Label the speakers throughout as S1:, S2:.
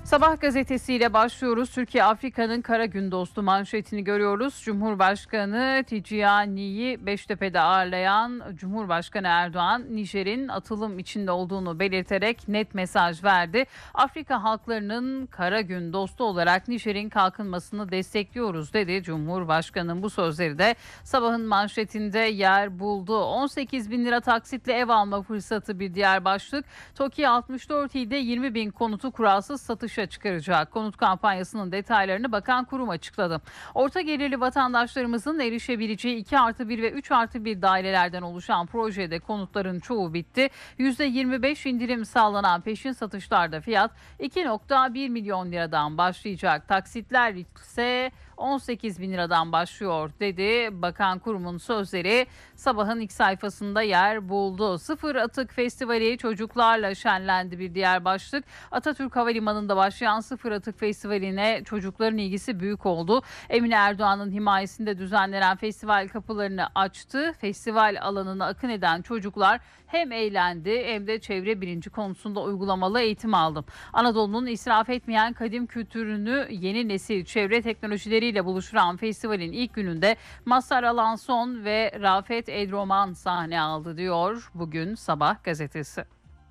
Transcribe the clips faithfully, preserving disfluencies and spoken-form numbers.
S1: Sabah gazetesiyle başlıyoruz. Türkiye Afrika'nın kara gün dostu manşetini görüyoruz. Cumhurbaşkanı Tijani'yi Beştepe'de ağırlayan Cumhurbaşkanı Erdoğan, Nijer'in atılım içinde olduğunu belirterek net mesaj verdi. Afrika halklarının kara gün dostu olarak Nijer'in kalkınmasını destekliyoruz dedi. Cumhurbaşkanı'nın bu sözleri de sabahın manşetinde yer buldu. on sekiz bin lira taksitle ev alma fırsatı bir diğer başlık. TOKİ altmış dört ilde yirmi bin konutu kuralsız satışa çıkaracak. Konut kampanyasının detaylarını bakan kurum açıkladı. Orta gelirli vatandaşlarımızın erişebileceği iki artı bir ve üç artı bir dairelerden oluşan projede konutların çoğu bitti. yüzde yirmi beş indirim sağlanan peşin satışlarda fiyat iki nokta bir milyon liradan başlayacak. Taksitler ise on sekiz bin liradan başlıyor dedi. Bakan kurumun sözleri sabahın ilk sayfasında yer buldu. Sıfır Atık Festivali çocuklarla şenlendi bir diğer başlık. Atatürk Havalimanı'nda başlayan Sıfır Atık Festivali'ne çocukların ilgisi büyük oldu. Emine Erdoğan'ın himayesinde düzenlenen festival kapılarını açtı. Festival alanına akın eden çocuklar hem eğlendi hem de çevre bilinci konusunda uygulamalı eğitim aldı. Anadolu'nun israf etmeyen kadim kültürünü yeni nesil çevre teknolojileriyle buluşturan festivalin ilk gününde Mazhar Alanson ve Rafet Edroman sahne aldı diyor bugün Sabah gazetesi.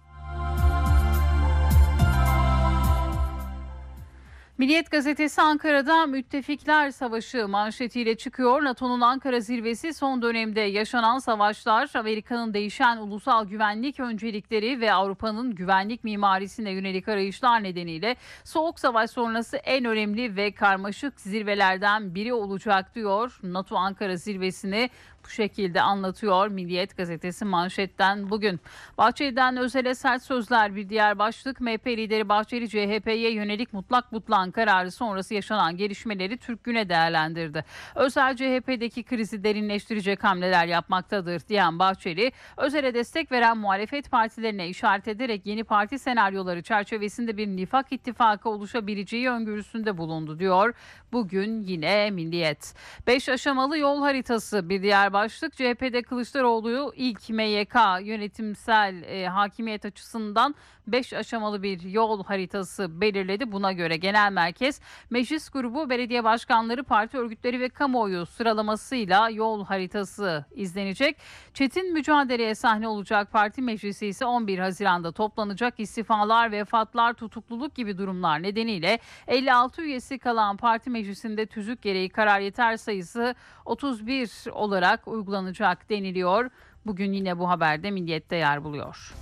S1: Milliyet gazetesi Ankara'da Müttefikler Savaşı manşetiyle çıkıyor. NATO'nun Ankara zirvesi son dönemde yaşanan savaşlar, Amerika'nın değişen ulusal güvenlik öncelikleri ve Avrupa'nın güvenlik mimarisine yönelik arayışlar nedeniyle Soğuk Savaş sonrası en önemli ve karmaşık zirvelerden biri olacak diyor. NATO Ankara zirvesini bu şekilde anlatıyor Milliyet gazetesi manşetten bugün. Bahçeli'den Özel'e sert sözler bir diğer başlık. M H P lideri Bahçeli C H P'ye yönelik mutlak butlan kararı sonrası yaşanan gelişmeleri Türk Gün'e değerlendirdi. Özel C H P'deki krizi derinleştirecek hamleler yapmaktadır diyen Bahçeli, Özel'e destek veren muhalefet partilerine işaret ederek yeni parti senaryoları çerçevesinde bir nifak ittifakı oluşabileceği öngörüsünde bulundu diyor. Bugün yine Milliyet. Beş aşamalı yol haritası bir diğer başlık. C H P'de Kılıçdaroğlu ilk M Y K yönetimsel e, hakimiyet açısından beş aşamalı bir yol haritası belirledi. Buna göre genel merkez, meclis grubu, belediye başkanları, parti örgütleri ve kamuoyu sıralamasıyla yol haritası izlenecek. Çetin mücadeleye sahne olacak parti meclisi ise on bir Haziran'da toplanacak. İstifalar, vefatlar, tutukluluk gibi durumlar nedeniyle elli altı üyesi kalan parti meclisinde tüzük gereği karar yeter sayısı otuz bir olarak uygulanacak deniliyor. Bugün yine bu haberde Milliyet'te yer buluyor.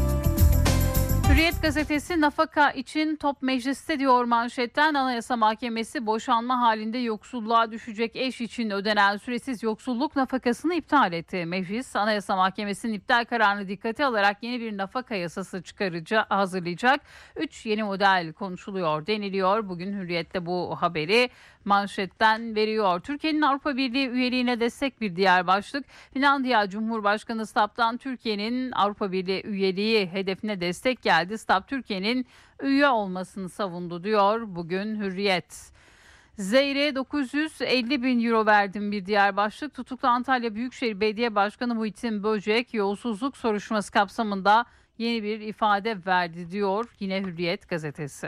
S1: Hürriyet gazetesi nafaka için top mecliste diyor manşetten. Anayasa Mahkemesi boşanma halinde yoksulluğa düşecek eş için ödenen süresiz yoksulluk nafakasını iptal etti. Meclis Anayasa Mahkemesi'nin iptal kararını dikkate alarak yeni bir nafaka yasası çıkaracak, hazırlayacak. Üç yeni model konuşuluyor deniliyor. Bugün Hürriyet'te bu haberi manşetten veriyor. Türkiye'nin Avrupa Birliği üyeliğine destek bir diğer başlık. Finlandiya Cumhurbaşkanı Stapp'tan Türkiye'nin Avrupa Birliği üyeliği hedefine destek geldi. Stapp Türkiye'nin üye olmasını savundu diyor bugün Hürriyet. Zeyre dokuz yüz elli bin euro verdim bir diğer başlık. Tutuklu Antalya Büyükşehir Belediye Başkanı Muhittin Böcek yolsuzluk soruşturması kapsamında yeni bir ifade verdi diyor yine Hürriyet gazetesi.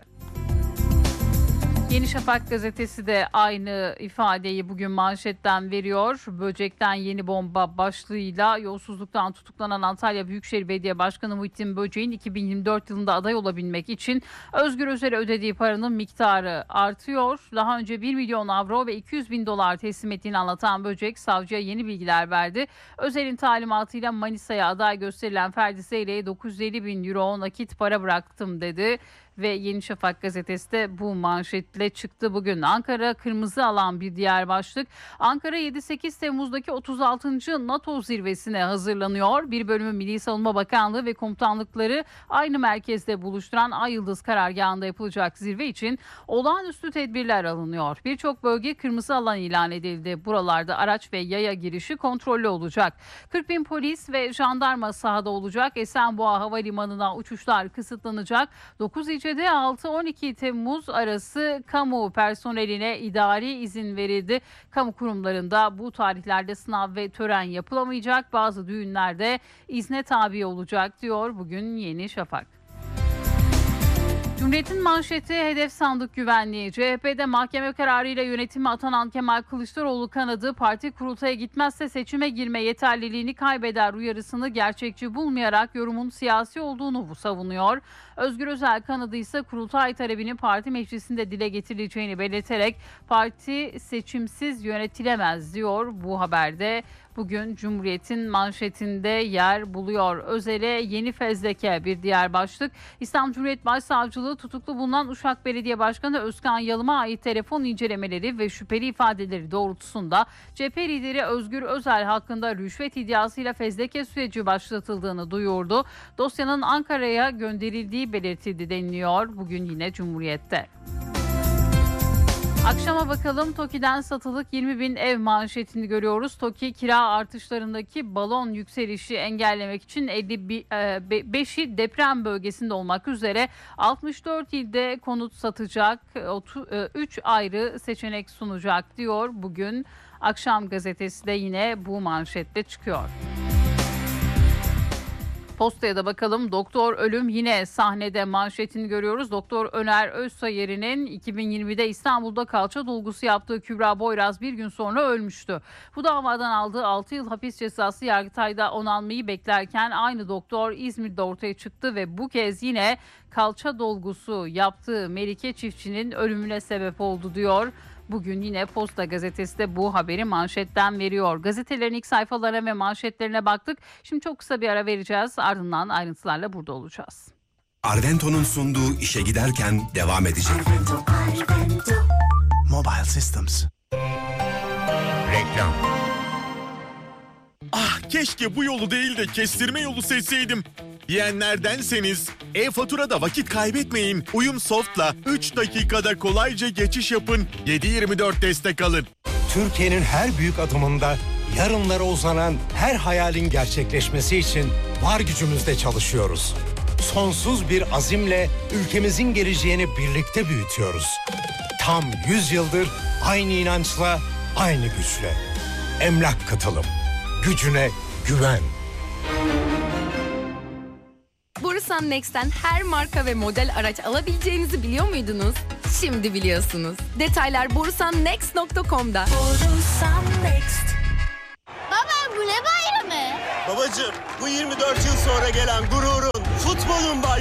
S1: Yeni Şafak gazetesi de aynı ifadeyi bugün manşetten veriyor. Böcek'ten yeni bomba başlığıyla yolsuzluktan tutuklanan Antalya Büyükşehir Belediye Başkanı Muhittin Böcek'in iki bin yirmi dört yılında aday olabilmek için Özgür Özel'e ödediği paranın miktarı artıyor. Daha önce bir milyon avro ve iki yüz bin dolar teslim ettiğini anlatan Böcek savcıya yeni bilgiler verdi. Özel'in talimatıyla Manisa'ya aday gösterilen Ferdi Zeyre'ye dokuz yüz elli bin euro nakit para bıraktım dedi. Ve Yeni Şafak gazetesi de bu manşetle çıktı bugün. Ankara kırmızı alan bir diğer başlık. Ankara yedi sekiz Temmuz'daki otuz altıncı NATO zirvesine hazırlanıyor. Bir bölümü Milli Savunma Bakanlığı ve komutanlıkları aynı merkezde buluşturan Ay Yıldız karargahında yapılacak zirve için olağanüstü tedbirler alınıyor. Birçok bölge kırmızı alan ilan edildi. Buralarda araç ve yaya girişi kontrollü olacak. kırk bin polis ve jandarma sahada olacak. Esenboğa Havalimanı'na uçuşlar kısıtlanacak. dokuz ilçe altı on iki Temmuz arası kamu personeline idari izin verildi. Kamu kurumlarında bu tarihlerde sınav ve tören yapılamayacak. Bazı düğünlerde izne tabi olacak diyor bugün Yeni Şafak. Cumhuriyet'in manşeti hedef sandık güvenliği. C H P'de mahkeme kararıyla yönetime atanan Kemal Kılıçdaroğlu kanadı parti kurultaya gitmezse seçime girme yeterliliğini kaybeder uyarısını gerçekçi bulmayarak yorumun siyasi olduğunu savunuyor. Özgür Özel kanadı ise kurultay talebini parti meclisinde dile getirileceğini belirterek parti seçimsiz yönetilemez diyor. Bu haberde bugün Cumhuriyet'in manşetinde yer buluyor. Özel'e yeni fezleke bir diğer başlık. İstanbul Cumhuriyet Başsavcılığı tutuklu bulunan Uşak Belediye Başkanı Özkan Yalım'a ait telefon incelemeleri ve şüpheli ifadeleri doğrultusunda C H P lideri Özgür Özel hakkında rüşvet iddiasıyla fezleke süreci başlatıldığını duyurdu. Dosyanın Ankara'ya gönderildiği belirtildi deniliyor bugün yine Cumhuriyet'te. Akşama bakalım. TOKİ'den satılık yirmi bin ev manşetini görüyoruz. TOKİ kira artışlarındaki balon yükselişi engellemek için elli beşi deprem bölgesinde olmak üzere altmış dört ilde konut satacak, üç ayrı seçenek sunacak diyor. Bugün Akşam gazetesi de yine bu manşetle çıkıyor. Postaya da bakalım. Doktor ölüm yine sahnede manşetini görüyoruz. Doktor Öner Özsayer'in iki bin yirmide İstanbul'da kalça dolgusu yaptığı Kübra Boyraz bir gün sonra ölmüştü. Bu davadan aldığı altı yıl hapis cezası Yargıtay'da onanmayı beklerken aynı doktor İzmir'de ortaya çıktı ve bu kez yine kalça dolgusu yaptığı Melike çiftçinin ölümüne sebep oldu diyor. Bugün yine Posta Gazetesi de bu haberi manşetten veriyor. Gazetelerin ilk sayfalarına ve manşetlerine baktık. Şimdi çok kısa bir ara vereceğiz. Ardından ayrıntılarla burada olacağız.
S2: Arvento'nun sunduğu işe giderken devam edecek.
S3: Arvento, Arvento.
S4: Mobile Systems.
S2: Reklam.
S4: Ah, keşke bu yolu değil de kestirme yolu seçseydim diyenlerdenseniz e-faturada vakit kaybetmeyin. Uyumsoft'la üç dakikada kolayca geçiş yapın. yedi yirmi dört destek alın.
S5: Türkiye'nin her büyük adımında yarınlara uzanan her hayalin gerçekleşmesi için var gücümüzle çalışıyoruz. Sonsuz bir azimle ülkemizin geleceğini birlikte büyütüyoruz. Tam yüz yıldır aynı inançla, aynı güçle. Emlak Katılım. Gücüne güven.
S6: Borusan Next'ten her marka ve model araç alabileceğinizi biliyor muydunuz? Şimdi biliyorsunuz. Detaylar borusan next nokta com'da.
S3: Borusan Next. Baba bu ne bayramı?
S7: Babacığım bu yirmi dört yıl sonra gelen gururun, futbolun bayramı.